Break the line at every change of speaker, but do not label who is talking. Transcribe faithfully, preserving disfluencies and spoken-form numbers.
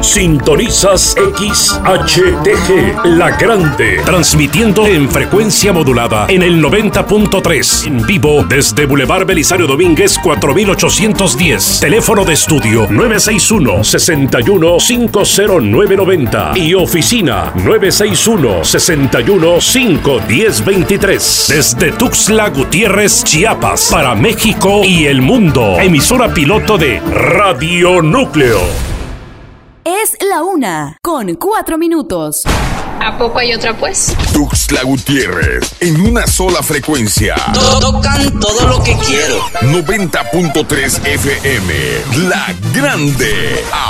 Sintonizas X H T G, La Grande, transmitiendo en frecuencia modulada en el noventa punto tres, en vivo desde Boulevard Belisario Domínguez cuatro mil ochocientos diez. Teléfono de estudio nueve seis uno, seis uno, cinco cero nueve nueve cero y oficina nueve seis uno, seis uno, cinco uno cero dos tres. Desde Tuxtla Gutiérrez, Chiapas, para México y el mundo. Emisora piloto de Radio Núcleo.
Es la una, con cuatro minutos.
¿A poco hay otra, pues?
Tuxtla Gutiérrez, en una sola frecuencia.
Tocan todo lo que quiero.
noventa punto tres F M, La Grande.